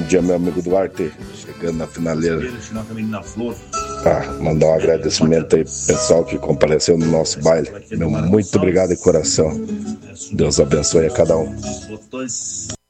dia, meu amigo Duarte. Chegando na finaleira. Mandar um agradecimento aí pro pessoal que compareceu no nosso baile. Meu muito obrigado de coração. Deus abençoe a cada um.